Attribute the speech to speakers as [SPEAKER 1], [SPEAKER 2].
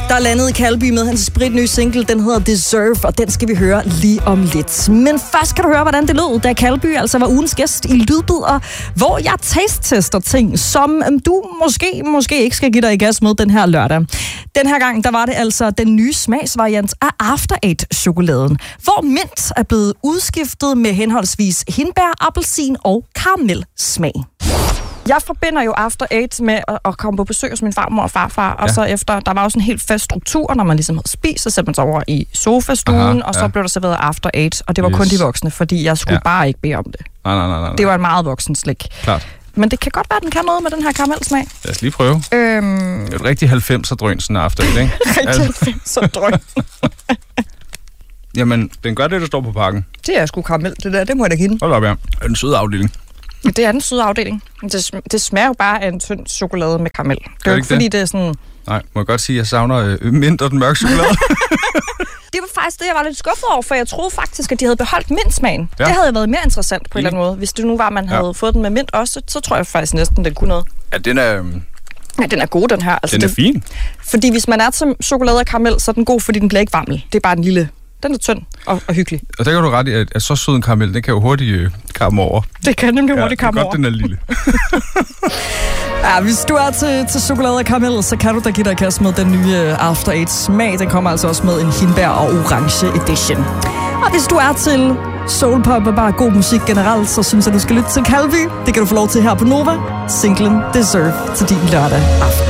[SPEAKER 1] der er landet i Calby med hans spritnye single. Den hedder Deserve, og den skal vi høre lige om lidt. Men først kan du høre, hvordan det lød, da Calby altså var ugens gæst i Lydbidder, hvor jeg taste-tester ting, som du måske ikke skal give dig i gas med den her lørdag. Den her gang, der var det altså den nye smagsvariant af After Eight-chokoladen, hvor mint er blevet udskiftet med henholdsvis hindbær, appelsin og karamelsmag. Jeg forbinder jo After Eight med at komme på besøg hos min farmor og farfar, og så efter, der var jo sådan en helt fast struktur, når man ligesom havde spist, så satte man sig over i sofastuen, og så blev der serveret After Eight, og det var kun de voksne, fordi jeg skulle bare ikke bede om det.
[SPEAKER 2] Nej.
[SPEAKER 1] Det var en meget voksen slik.
[SPEAKER 2] Klart.
[SPEAKER 1] Men det kan godt være, at den kan noget med den her karamelsmag.
[SPEAKER 2] Lad os lige prøve. Et rigtig 90'er drøn, sådan After Eight, ikke?
[SPEAKER 1] Rigtig 90'er drøn.
[SPEAKER 2] Jamen, den gør det, der står på pakken.
[SPEAKER 1] Det er sgu karamel, det må jeg da give den.
[SPEAKER 2] Hold op, ja. Den søde afdeling.
[SPEAKER 1] Det er den søde afdeling. Det smager jo bare af en tynd chokolade med karamel. Det er jo ikke, fordi det er sådan...
[SPEAKER 2] Nej, må jeg godt sige, at jeg savner mint og den mørke chokolade.
[SPEAKER 1] Det var faktisk det, jeg var lidt skuffet over, for jeg troede faktisk, at de havde beholdt mintsmagen.
[SPEAKER 2] Ja.
[SPEAKER 1] Det havde været mere interessant på en eller anden måde. Hvis det nu var, at man havde fået den med mint også, så tror jeg faktisk næsten, den kunne noget.
[SPEAKER 2] Ja, den er...
[SPEAKER 1] Ja, den er god, den her. Altså,
[SPEAKER 2] den er fin.
[SPEAKER 1] Fordi hvis man er til chokolade og karamel, så er den god, fordi den bliver ikke varmel. Det er bare den lille... Den er tynd og hyggelig.
[SPEAKER 2] Og der kan du ret i, at så sød en karamel, den kan jo hurtigt kamme over.
[SPEAKER 1] Det kan nemlig hurtigt kamme over.
[SPEAKER 2] Det er godt, den er lille.
[SPEAKER 1] Ja, hvis du er til chokolade og karamel, så kan du da give dig kast med den nye After Eight smag. Den kommer altså også med en hindbær og orange edition. Og hvis du er til soulpop og bare god musik generelt, så synes jeg, du skal lytte til Calby. Det kan du få lov til her på Nova. Singlen Deserve til din lørdag aften.